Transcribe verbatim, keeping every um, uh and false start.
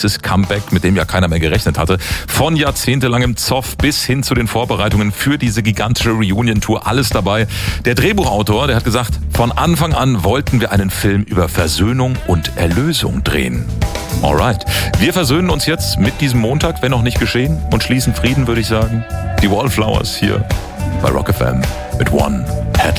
Das Comeback, mit dem ja keiner mehr gerechnet hatte. Von jahrzehntelangem Zoff bis hin zu den Vorbereitungen für diese gigantische Reunion-Tour, alles dabei. Der Drehbuchautor, der hat gesagt, von Anfang an wollten wir einen Film über Versöhnung und Erlösung drehen. Alright, wir versöhnen uns jetzt mit diesem Montag, wenn noch nicht geschehen, und schließen Frieden, würde ich sagen. Die Wallflowers hier bei Rock F M mit One Headline.